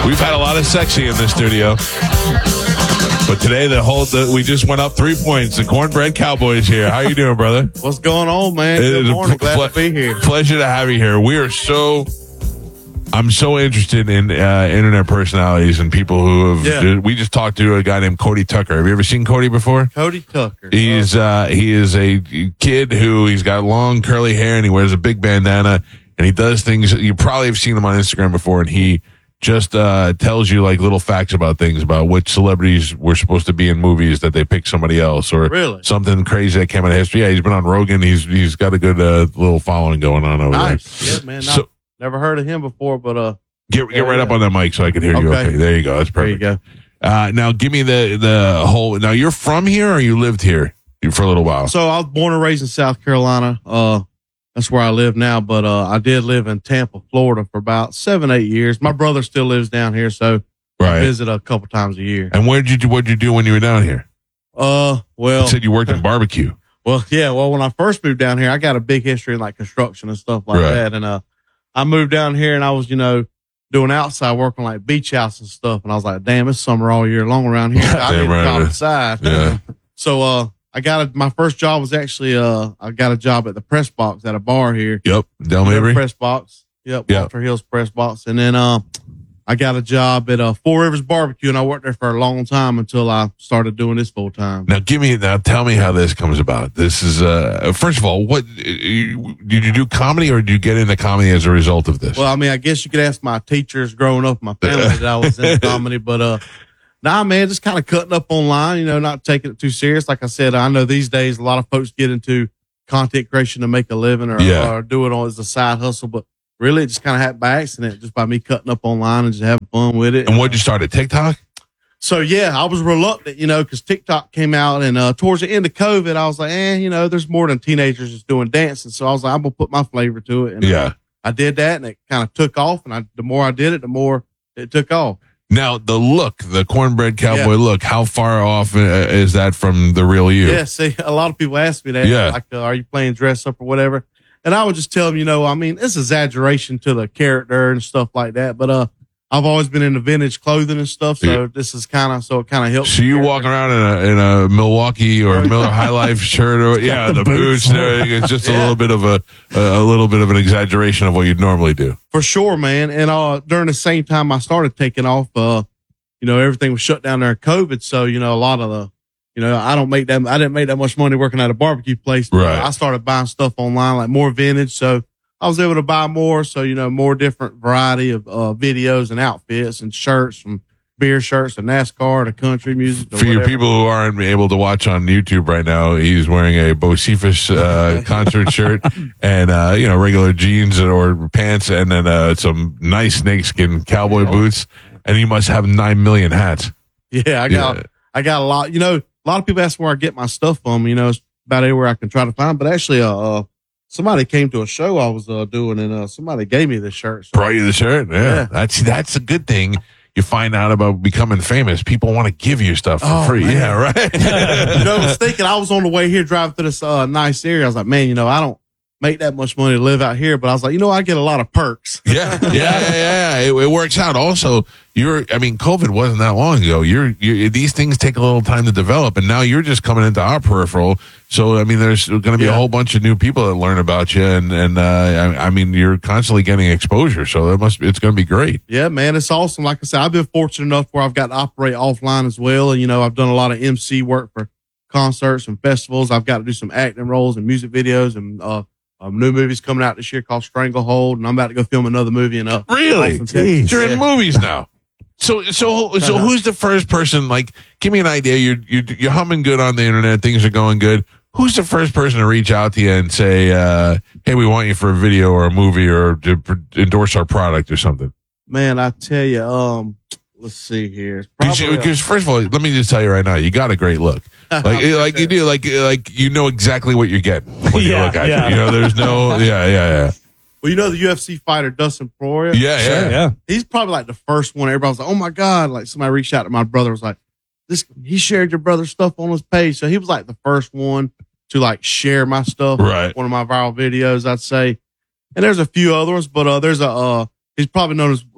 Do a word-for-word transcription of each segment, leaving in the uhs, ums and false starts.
We've had a lot of sexy in the studio. But today, the whole the, we just went up three points. The Cornbread Cowboys here. How you doing, brother? What's going on, man? It Good is morning. a Glad ple- to be here. Pleasure to have you here. We are so... I'm so interested in uh, internet personalities and people who have... Yeah. We just talked to a guy named Cody Tucker. Have you ever seen Cody before? Cody Tucker. He's uh, he is a kid who he's got long curly hair and he wears a big bandana and he does things. You probably have seen him on Instagram before, and he just uh, tells you like little facts about things, about which celebrities were supposed to be in movies that they picked somebody else, or Really? something crazy that came out of history. Yeah, he's been on Rogan. He's he's got a good uh, little following going on over Nice. there. Yeah, man. So Not, never heard of him before, but uh, get get yeah, right yeah. up on that mic so I can hear you. Okay. Okay, there you go. That's there you perfect. go. Uh, now give me the the whole. Now you're from here or you lived here for a little while? So I was born and raised in South Carolina. Uh, that's where I live now, but uh, I did live in Tampa, Florida for about seven, eight years. My brother still lives down here, so I Right. visit a couple times a year. And what did you do? What did you do when you were down here? Uh, well, You said you worked in barbecue. Well, yeah. Well, when I first moved down here, I got a big history in like construction and stuff like Right. that. And, uh, I moved down here and I was, you know, doing outside work on like beach house and stuff. And I was like, damn, it's summer all year long around here. I Damn need right a job it is. inside. Yeah. So, uh, I got a, my first job was actually, uh, I got a job at the press box at a bar here. Yep. Del You know, Mabry. Press box. Yep. Yeah. Walter Hill's press box. And then, uh, I got a job at uh, Four Rivers Barbecue, and I worked there for a long time until I started doing this full time. Now give me now. Tell me how this comes about. This is uh. First of all, what you- did you do comedy or did you get into comedy as a result of this? Well, I mean, I guess you could ask my teachers growing up, my family, that I was in comedy, but uh, nah, man, just kind of cutting up online, you know, not taking it too serious. Like I said, I know these days a lot of folks get into content creation to make a living or, Yeah. or do it on as a side hustle, but really it just kind of happened by accident, just by me cutting up online and just having fun with it. and what did you start at TikTok? So yeah, I was reluctant, you know, because TikTok came out, and uh, towards the end of COVID, I was like, eh, you know, there's more than teenagers just doing dancing. So I was like, I'm gonna put my flavor to it, and Yeah. uh, I did that, and it kind of took off. And I, the more I did it, the more it took off. Now the look, the cornbread cowboy Yeah. look. How far off uh, is that from the real you? Yeah, see, a lot of people ask me that, Yeah. like, uh, are you playing dress up or whatever? And I would just tell them, you know, I mean, it's exaggeration to the character and stuff like that, but uh, I've always been into vintage clothing and stuff, so Yeah. this is kind of so it kind of helps. So the you character. walk around in a in a Milwaukee or Miller High Life shirt, or yeah, the boots. and everything. It's just a Yeah. little bit of a a little bit of an exaggeration of what you'd normally do. For sure, man. And uh, during the same time I started taking off, uh, you know, everything was shut down during COVID. So, you know, a lot of the, you know, I don't make that, I didn't make that much money working at a barbecue place. But Right. I started buying stuff online, like more vintage. So I was able to buy more. So, you know, more different variety of uh, videos and outfits and shirts, from beer shirts to NASCAR to country music. To For your whatever. people who aren't able to watch on YouTube right now, he's wearing a Bocephus uh, concert shirt and uh, you know, regular jeans or pants, and then uh, some nice snakeskin cowboy boots. And he must have nine million hats. Yeah, I got, Yeah. I got a lot. You know, a lot of people ask where I get my stuff from. You know, it's about everywhere I can try to find. But actually, uh, uh somebody came to a show I was uh, doing, and uh, somebody gave me this shirt. So, Brought you the shirt. Yeah, Yeah. that's that's a good thing. You find out about becoming famous. People want to give you stuff for Oh, free. man. Yeah, right. you know, I was thinking I was on the way here driving through this uh, nice area. I was like, man, you know, I don't make that much money to live out here, but I was like, you know, I get a lot of perks. Yeah, yeah, yeah, yeah. It, it works out. Also, you're. I mean, COVID wasn't that long ago. You're, you these things take a little time to develop, and now you're just coming into our peripheral. So, I mean, there's going to be a Yeah. whole bunch of new people that learn about you, and and uh, I, I mean, you're constantly getting exposure. So that must. It's going to be great. Yeah, man, it's awesome. Like I said, I've been fortunate enough where I've got to operate offline as well. And, you know, I've done a lot of M C work for concerts and festivals. I've got to do some acting roles and music videos, and uh, a new movie's coming out this year called Stranglehold, and I'm about to go film another movie in uh, Really, Austin, Texas. you're in Yeah. movies now. So, so, so, who's the first person? Like, give me an idea. You're you're you're humming good on the internet. Things are going good. Who's the first person to reach out to you and say, uh, "Hey, we want you for a video or a movie or to pr- endorse our product or something"? Man, I tell you, um, let's see here. It's probably, Because first of all, let me just tell you right now, you got a great look. Like, like you do, like, like you know exactly what you're getting when you Yeah, look at yeah. it. You know, there's no, yeah, yeah, yeah, well, you know, the U F C fighter Dustin Poirier. yeah, yeah. Sure, yeah. He's probably like the first one. Everybody was like, "Oh my god!" Like somebody reached out to my brother, was like, "This." He shared your brother's stuff on his page, so he was like the first one to like share my stuff. Right. One of my viral videos, I'd say. And there's a few other ones, but uh, there's a uh, he's probably known as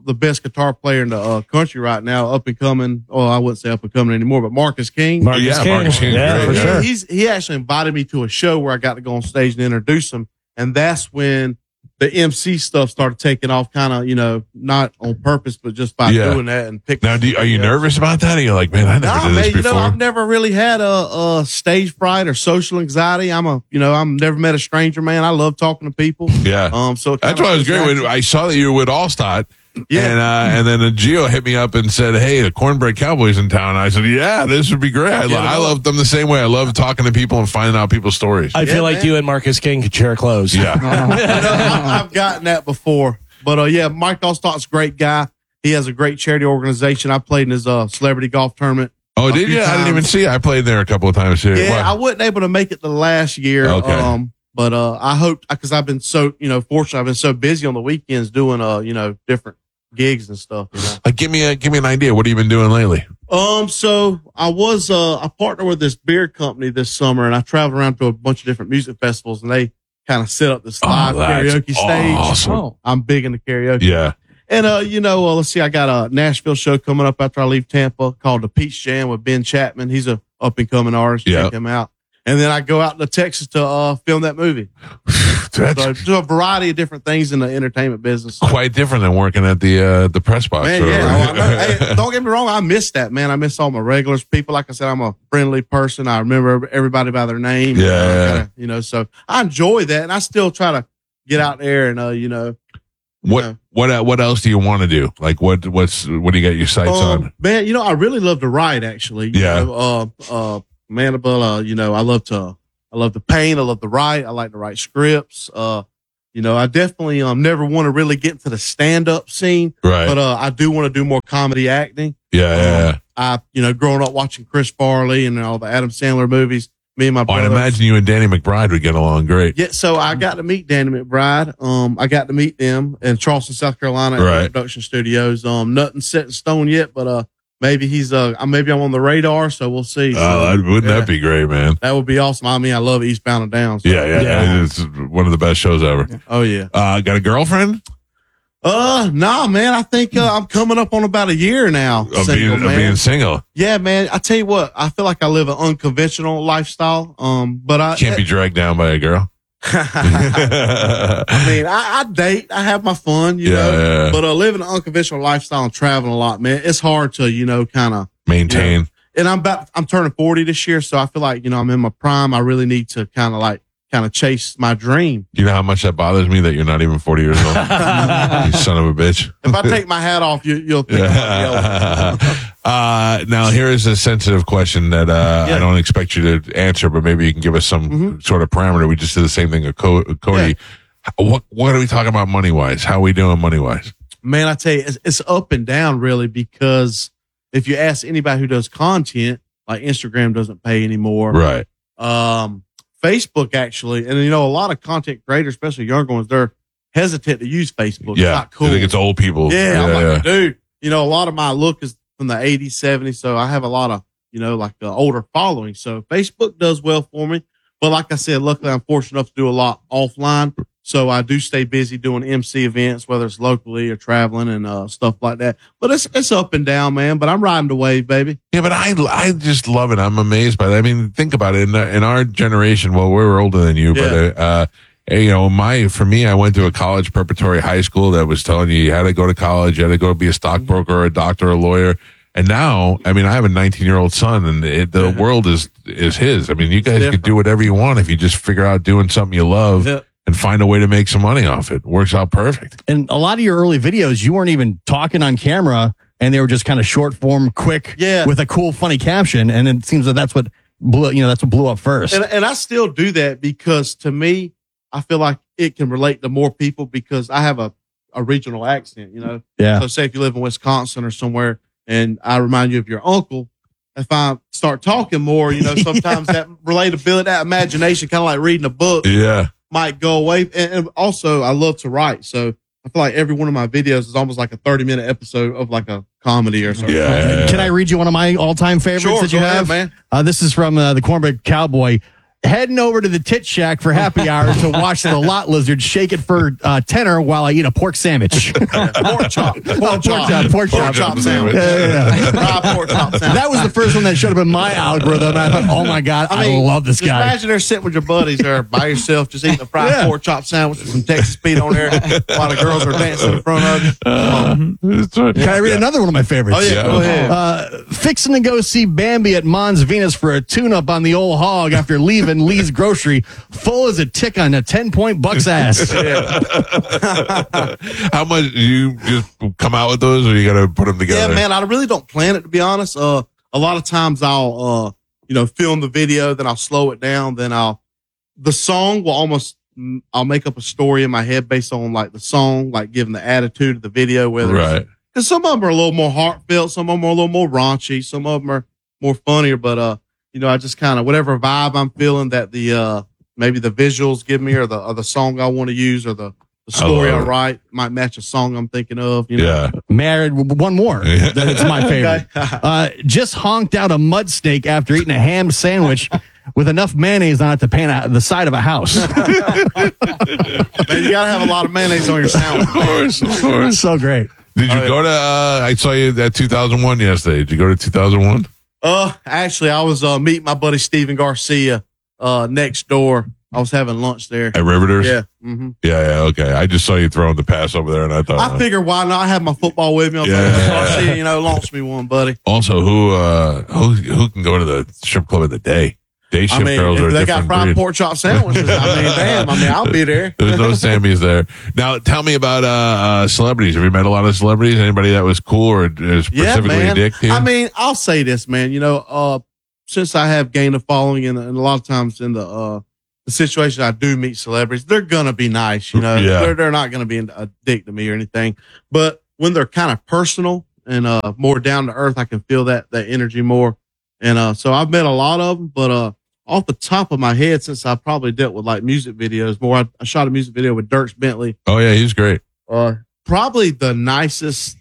the best guitar player in the uh, country right now, up and coming. Oh, I wouldn't say up and coming anymore, but Marcus King. Marcus yeah, King. Marcus King. Yeah, Great, for yeah. sure. He's he actually invited me to a show where I got to go on stage and introduce him, and that's when the M C stuff started taking off, kind of, you know, not on purpose, but just by Yeah. doing that and picking. Now, do you, are you somebody else. nervous about that? Or you're like, man, I never Nah, did this man, you before. know, I've never really had a, a stage fright or social anxiety. I'm a, you know, I've never met a stranger, man. I love talking to people. yeah. Um, so it That's kinda why it was great attracts- when I saw that you were with Allstott. Yeah. And, uh, and then uh, Gio hit me up and said, hey, the Cornbread Cowboys in town. I said, yeah, this would be great. I, lo- Yeah, I no. love them the same way. I love talking to people and finding out people's stories. I Yeah, feel like man. you and Marcus King could share clothes. yeah. You know, I, I've gotten that before, but uh, yeah, Mike Allstott's a great guy. He has a great charity organization. I played in his uh, celebrity golf tournament. Oh, A did few you? I didn't times. even see. I played there a couple of times too. Yeah, Wow. I wasn't able to make it the last year. Okay. Um, but uh, I hope because I've been so you know fortunate. I've been so busy on the weekends doing uh you know different gigs and stuff. You know? Like, give me a give me an idea. What have you been doing lately? Um, so I was uh I partnered with this beer company this summer, and I traveled around to a bunch of different music festivals, and they kind of set up this live Oh, that's karaoke stage. awesome. Oh. I'm big into karaoke. Yeah. And, uh, you know, uh, let's see, I got a Nashville show coming up after I leave Tampa called the Peach Jam with Ben Chapman. He's a up and coming artist. Yeah. Check him out. And then I go out to Texas to uh, film that movie. That's So do a variety of different things in the entertainment business. quite different than working at the uh, the press box. Man, or- yeah. oh, I know. Hey, don't get me wrong. I miss that, man. I miss all my regulars. People, like I said, I'm a friendly person. I remember everybody by their name. Yeah, Uh, yeah. kinda, you know, so I enjoy that. And I still try to get out there and, uh, you know, What Yeah. what uh, what else do you want to do? Like what what's what do you got your sights Um, on? man, you know, I really love to write. Actually, You Yeah. know, uh, uh, Mandible. Uh, you know, I love to, I love to paint. I love to write. I like to write scripts. Uh, you know, I definitely um never want to really get into the stand up scene, Right. but uh, I do want to do more comedy acting. yeah, yeah, yeah. I, you know, growing up watching Chris Farley and all the Adam Sandler movies, me and my Oh, I'd brother. imagine you and Danny McBride would get along great. Yeah, so I got to meet Danny McBride. Um, I got to meet them in Charleston, South Carolina, at Right. the production studios. Um, nothing set in stone yet, but uh, maybe he's uh, maybe I'm on the radar, so we'll see. So, Oh, that- wouldn't yeah, that be great, man? that would be awesome. I mean, I love Eastbound and Down. so- Yeah, yeah, Yeah. It's one of the best shows ever. Oh yeah. Uh, got a girlfriend? Uh, nah, man. I think uh, I'm coming up on about a year now. Of single, being, of man. being single. Yeah, man. I tell you what, I feel like I live an unconventional lifestyle. Um, but I Can't be dragged down by a girl. I mean, I, I date, I have my fun, you Yeah, know, yeah. but uh, living an unconventional lifestyle and traveling a lot, man, it's hard to, you know, kind of, Maintain. and I'm about, I'm turning forty this year. So I feel like, you know, I'm in my prime. I really need to kind of like, kind of chase my dream. You know how much that bothers me that you're not even forty years old? You son of a bitch. If I take my hat off, you, you'll think I'm yelling. uh, now here is a sensitive question that uh, Yeah. I don't expect you to answer, but maybe you can give us some Mhm. sort of parameter. We just did the same thing with Co- Cody. What what are we talking about money wise? How are we doing money wise? Man, I tell you, it's, it's up and down really, because if you ask anybody who does content, like Instagram doesn't pay anymore. Right. Um, Facebook actually, and you know, a lot of content creators, especially younger ones, they're hesitant to use Facebook. It's Yeah. not cool. I think it's old people. Yeah, I'm yeah. like, dude, you know, a lot of my look is from the eighties, seventies, so I have a lot of, you know, like the older following. So Facebook does well for me. But like I said, luckily I'm fortunate enough to do a lot offline. So I do stay busy doing M C events, whether it's locally or traveling and uh, stuff like that. But it's it's up and down, man. But I'm riding the wave, baby. Yeah, but I I just love it. I'm amazed by that. I mean, think about it. In, in our generation, well, we were older than you, but uh, uh, you know, my for me, I went to a college preparatory high school that was telling you you had to go to college, you had to go be a stockbroker, or a doctor, or a lawyer. And now, I mean, I have a nineteen year old son, and it, the Yeah. world is is his. I mean, you guys different. could do whatever you want if you just figure out doing something you love Yeah. and find a way to make some money off it. Works out perfect. And a lot of your early videos, you weren't even talking on camera, and they were just kind of short form, quick, Yeah. with a cool, funny caption. And it seems that that's what blew, you know, that's what blew up first. And, and I still do that because to me, I feel like it can relate to more people because I have a, a regional accent, you know. Yeah. So say if you live in Wisconsin or somewhere and I remind you of your uncle, if I start talking more, you know, sometimes that relatability, that imagination, kind of like reading a book, Yeah. might go away. And, and also, I love to write. So I feel like every one of my videos is almost like a thirty minute episode of like a comedy or something. Yeah. Can I read you one of my all time favorites Sure, that you go ahead, have? man. Uh, this is from uh, the Cornbread Cowboy. heading over to the Tit Shack for happy hour to watch the lot lizard shake it for uh, tenor while I eat a pork sandwich. Pork chop. Pork pork chop. chop. Pork Pork chop. chop sandwich. Yeah, yeah, yeah. Fried pork chop sandwich. That was the first one that showed up in my algorithm. And I thought, oh my God, I, mean, love this just guy. Imagine they're sitting with your buddies there by yourself, just eating a fried Yeah. pork chop sandwich with some Texas Pete on there while the girls are dancing in front of you. Come on. Can I read another one of my favorites? Oh, yeah, go ahead. Uh, fixing to go see Bambi at Mons Venus for a tune-up on the old hog after leaving Lee's Grocery, full as a tick on a ten-point buck's ass. How much do you just come out with those, or you got to put them together? Yeah, man, I really don't plan it, to be honest. Uh, a lot of times I'll, uh, you know, film the video, then I'll slow it down, then I'll, the song will almost, I'll make up a story in my head based on like the song, like giving the attitude of the video, whether Right. because some of them are a little more heartfelt, some of them are a little more raunchy, some of them are more funnier, but, uh, you know, I just kind of, whatever vibe I'm feeling that the, uh, maybe the visuals give me or the, or the song I want to use or the, the story I, love it. write might match a song I'm thinking of, you know. Yeah. Married, one more. That's my favorite. Okay. Uh, just honked out a mud steak after eating a ham sandwich with enough mayonnaise on it to paint a, the side of a house. Man, you gotta have a lot of mayonnaise on your sandwich. Of course, of course. So great. Did you Oh, yeah. go to, uh, I saw you at two thousand one yesterday. Did you go to two thousand one? Uh, actually, I was uh meeting my buddy Steven Garcia uh next door. I was having lunch there. At Riveters? Yeah. Mm-hmm. Yeah, yeah, okay. I just saw you throwing the pass over there, and I thought. I figured why not? I have my football with me. I was Yeah. like, Garcia, you know, launch me one, buddy. Also, who uh who who can go to the strip club of the day? Day I shift mean, girls are if a they got different fried breed. pork chop sandwiches, I mean, damn, I mean, I'll be there. There's no Sammys there. Now, tell me about uh, uh celebrities. Have you met a lot of celebrities? Anybody that was cool or is Yeah, specifically a man. dick to you? I mean, I'll say this, man. You know, uh, since I have gained a following, and, and a lot of times in the uh the situation I do meet celebrities, they're gonna be nice. You know, Yeah. they're they're not gonna be a dick to me or anything. But when they're kind of personal and uh more down to earth, I can feel that that energy more. And uh, so I've met a lot of them, but uh, off the top of my head, since I probably dealt with like music videos more, I, I shot a music video with Dirks Bentley. oh yeah, he's great. Uh, probably the nicest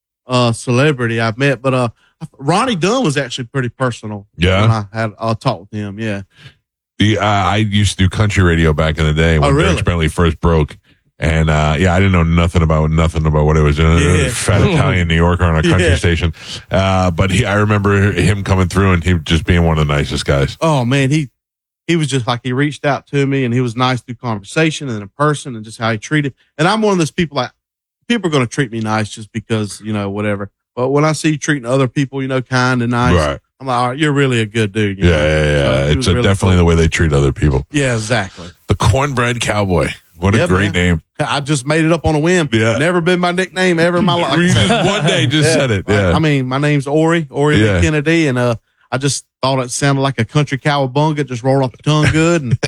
uh celebrity I've met, but uh, Ronnie Dunn was actually pretty personal. Yeah? when I had a uh, talk with him. Yeah, The, uh, I used to do country radio back in the day when Oh, really? Dirks Bentley first broke. And, uh, yeah, I didn't know nothing about, nothing about what it was. Uh, Yeah. Fat Italian New Yorker on a country Yeah. station. Uh, but he, I remember him coming through and he just being one of the nicest guys. oh man, he he was just like, he reached out to me and he was nice through conversation and in person and just how he treated. And I'm one of those people, like, people are going to treat me nice just because, you know, whatever. But when I see you treating other people, you know, kind and nice, Right. I'm like, all right, you're really a good dude. you Yeah, know? yeah, yeah. So he it's was uh really definitely cool. the way they treat other people. Yeah, exactly. The Cornbread Cowboy. What a Yeah, great man. name. I just made it up on a whim. Yeah. Never been my nickname ever in my life. You just one day just said it. Yeah. I mean, my name's Ori, Ori Lee Yeah. Kennedy, and uh, I just thought it sounded like a country cowabunga, just rolled off the tongue good, and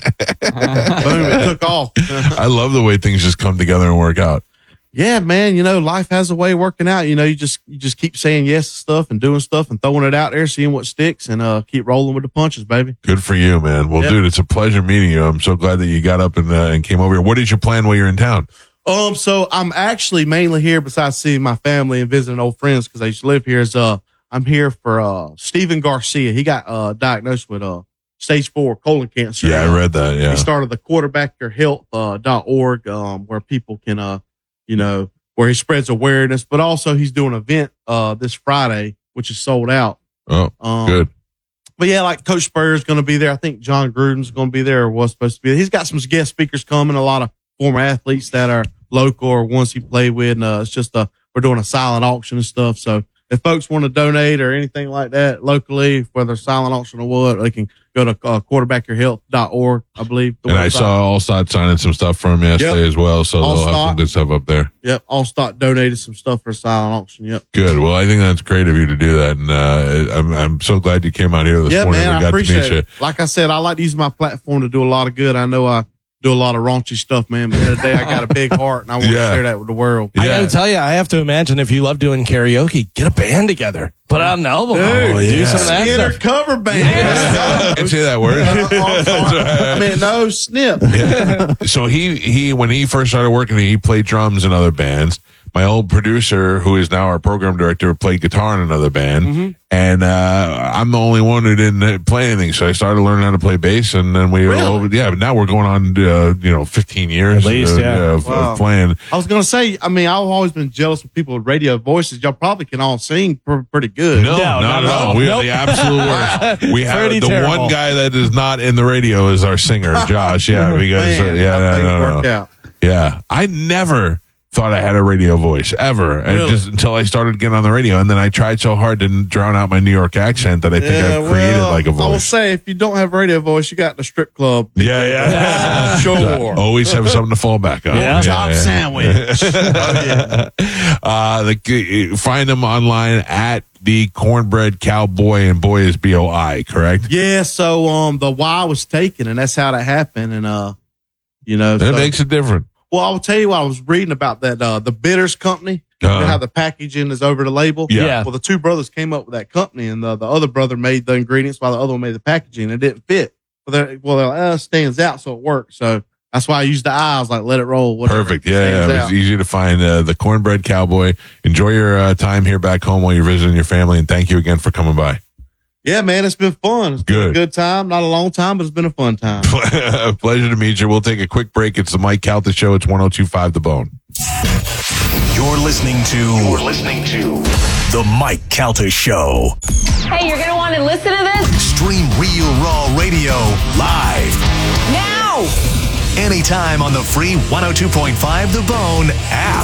boom, it took off. I love the way things just come together and work out. Yeah, man, you know, life has a way of working out. You know, you just you just keep saying yes to stuff and doing stuff and throwing it out there, seeing what sticks, and uh, keep rolling with the punches, baby. Good for you, man. Well, Yep. dude, it's a pleasure meeting you. I'm so glad that you got up and, uh, and came over here. What is your plan while you're in town? Um, so I'm actually mainly here besides seeing my family and visiting old friends because I used to live here. Is uh, I'm here for uh Steven Garcia. He got uh diagnosed with uh stage four colon cancer. Yeah, I read that. Yeah. He started the quarterbacker health uh, dot org, um, where people can, uh, you know, where he spreads awareness, but also he's doing an event, uh, this Friday, which is sold out. Oh, Um, good. But yeah, like Coach Spurrier's going to be there. I think John Gruden's going to be there or was supposed to be there. He's got some guest speakers coming, a lot of former athletes that are local or ones he played with. And, uh, it's just, uh, we're doing a silent auction and stuff. So if folks want to donate or anything like that locally, whether silent auction or what, they can go to uh, quarterbacker health dot org, I believe. the And I website. saw Allstott signing some stuff for him yesterday Yep. as well. So they'll have some Allstott. good stuff up there. Yep. Allstott donated some stuff for a silent auction. Yep. Good. Well, I think that's great of you to do that. And, uh, I'm, I'm so glad you came out here this Yeah, morning. man. we I got to appreciate meet you. it. Like I said, I like to use my platform to do a lot of good. I know I do a lot of raunchy stuff, man. But the other day, I got a big heart and I want Yeah. to share that with the world. I Yeah. gotta tell you, I have to imagine if you love doing karaoke, get a band together, put out an album, Dude, do yeah. some of that Skinner stuff. cover band. I can't say that word. I mean, no snip. Yeah. So he, he, when he first started working, he played drums in other bands, my old producer, who is now our program director, played guitar in another band. Mm-hmm. And uh, I'm the only one who didn't play anything, so I started learning how to play bass, and then we Really? all, yeah. But now we're going on, uh, you know, fifteen years At least, uh, yeah. of, Wow. of playing. I was gonna say, I mean, I've always been jealous of people with radio voices. Y'all probably can all sing pr- pretty good. No, No, not not at at all. all. We Nope. are the absolute worst. We have Pretty the terrible. one guy that is not in the radio is our singer, Josh. Yeah, because uh, Man, yeah, how no, things no, no, work no. out. Yeah, I never thought I had a radio voice ever, and Really? just until I started getting on the radio, and then I tried so hard to drown out my New York accent that I think Yeah, I've created well, like a I will voice. say, if you don't have a radio voice, you got the strip club. Yeah, yeah, Sure. Always have something to fall back on. Yeah. Top sandwich. Oh, yeah. Uh, the, find them online at the Cornbread Cowboy, and boy is B O I, correct? Yeah, so um, the Y was taken, and that's how that happened. And uh, you know, That so- makes it different. well, I will tell you what I was reading about that uh, the Bitters company. You know Uh, how the packaging is over the label. Yeah. Yeah. Well, the two brothers came up with that company, and the, the other brother made the ingredients while the other one made the packaging. It didn't fit. Well, they're, well, they're like, uh, it stands out, so it works. So that's why I used the I. I was like, let it roll. Whatever. Perfect. Yeah, Stands yeah. out. It's easy to find uh, the Cornbread Cowboy. Enjoy your uh, time here back home while you're visiting your family, and thank you again for coming by. Yeah, man, it's been fun. It's been Good. a good time. Not a long time, but it's been a fun time. Pleasure to meet you. We'll take a quick break. It's the Mike Calta Show. It's one oh two point five The Bone. You're listening to You're listening to The Mike Calta Show. Hey, you're going to want to listen to this Stream Real Raw Radio live now. anytime on the free one oh two point five The Bone app.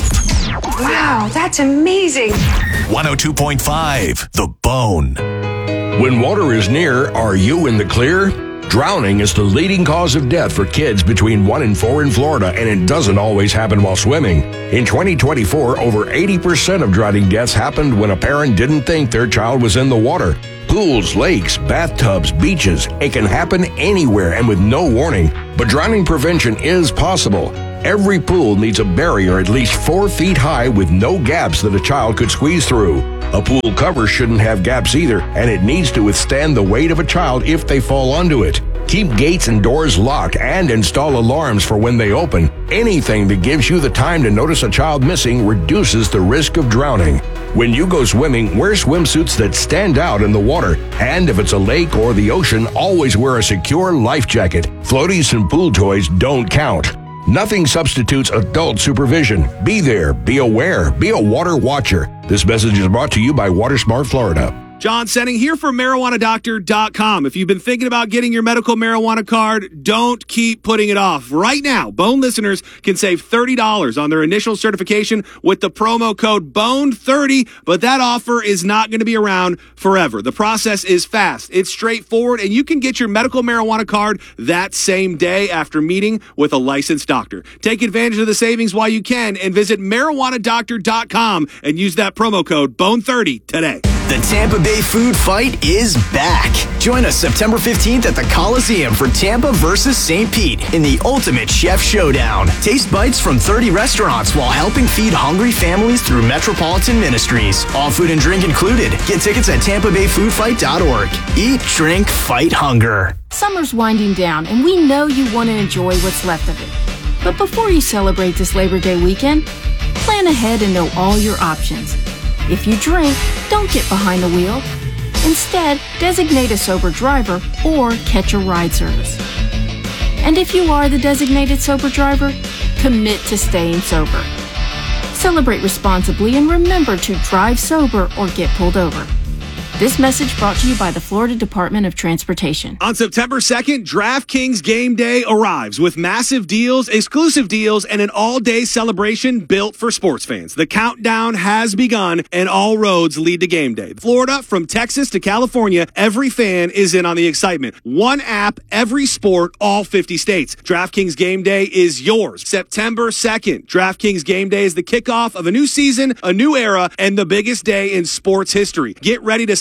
Wow, that's amazing. one oh two point five The Bone. When water is near, are you in the clear? Drowning is the leading cause of death for kids between one and four in Florida, and it doesn't always happen while swimming. In twenty twenty-four, over eighty percent of drowning deaths happened when a parent didn't think their child was in the water. Pools, lakes, bathtubs, beaches, it can happen anywhere and with no warning. But drowning prevention is possible. Every pool needs a barrier at least four feet high with no gaps that a child could squeeze through. A pool cover shouldn't have gaps either, and it needs to withstand the weight of a child if they fall onto it. Keep gates and doors locked and install alarms for when they open. Anything that gives you the time to notice a child missing reduces the risk of drowning. When you go swimming, wear swimsuits that stand out in the water. And if it's a lake or the ocean, always wear a secure life jacket. Floaties and pool toys don't count. Nothing substitutes adult supervision. Be there, be aware, be a water watcher. This message is brought to you by WaterSmart Florida. John Senning here for marijuana doctor dot com. If you've been thinking about getting your medical marijuana card, don't keep putting it off. Right now, Bone listeners can save thirty dollars on their initial certification with the promo code B O N E thirty, but that offer is not going to be around forever. The process is fast, it's straightforward, and you can get your medical marijuana card that same day after meeting with a licensed doctor. Take advantage of the savings while you can and visit marijuana doctor dot com and use that promo code B O N E thirty today. The Tampa Bay Food Fight is back. Join us September fifteenth at the Coliseum for Tampa versus Saint Pete in the Ultimate Chef Showdown. Taste bites from thirty restaurants while helping feed hungry families through Metropolitan Ministries. All food and drink included. Get tickets at tampa bay food fight dot org. Eat, drink, fight hunger. Summer's winding down, and we know you want to enjoy what's left of it. But before you celebrate this Labor Day weekend, plan ahead and know all your options. If you drink, don't get behind the wheel. Instead, designate a sober driver or catch a ride service. And if you are the designated sober driver, commit to staying sober. Celebrate responsibly and remember to drive sober or get pulled over. This message brought to you by the Florida Department of Transportation. On September second, DraftKings Game Day arrives with massive deals, exclusive deals, and an all-day celebration built for sports fans. The countdown has begun, and all roads lead to Game Day. Florida, from Texas to California, every fan is in on the excitement. One app, every sport, all fifty states. DraftKings Game Day is yours. September second, DraftKings Game Day is the kickoff of a new season, a new era, and the biggest day in sports history. Get ready to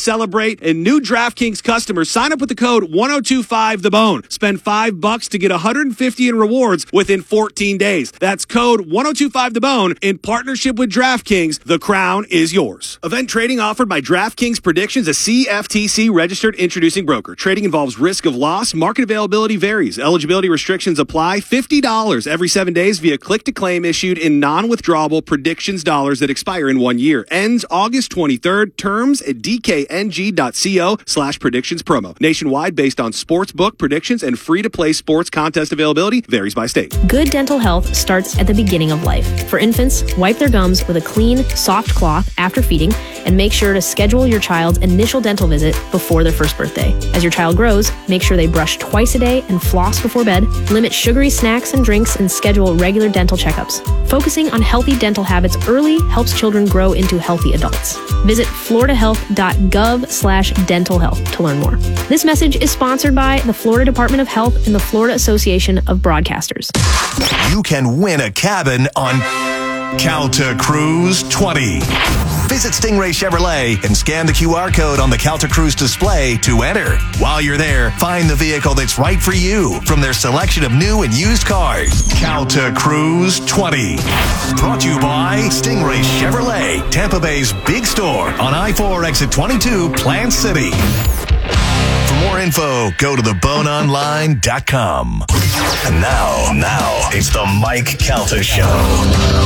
celebrate, and new DraftKings customers sign up with the code one oh two five the bone. Spend five bucks to get one hundred fifty in rewards within fourteen days. That's code one oh two five the bone in partnership with DraftKings. The crown is yours. Event trading offered by DraftKings Predictions, a C F T C registered introducing broker. Trading involves risk of loss. Market availability varies. Eligibility restrictions apply. fifty dollars every seven days via click-to-claim issued in non-withdrawable predictions dollars that expire in one year. Ends August twenty-third. Terms at dkng.co slash predictions promo. Nationwide based on sportsbook predictions and free-to-play sports contest availability varies by state. Good dental health starts at the beginning of life. For infants, wipe their gums with a clean, soft cloth after feeding, and make sure to schedule your child's initial dental visit before their first birthday. As your child grows, make sure they brush twice a day and floss before bed, limit sugary snacks and drinks, and schedule regular dental checkups. Focusing on healthy dental habits early helps children grow into healthy adults. Visit floridahealth.gov slash dental health to learn more. This message is sponsored by the Florida Department of Health and the Florida Association of Broadcasters. You can win a cabin on Calta Cruise twenty. Visit Stingray Chevrolet and scan the Q R code on the Calta Cruise display to enter. While you're there, find the vehicle that's right for you from their selection of new and used cars. Calta Cruise twenty. Brought to you by Stingray Chevrolet, Tampa Bay's big store on I four exit twenty-two, Plant City. For more info, go to the bone online dot com. And now, now, it's the Mike Calta Show.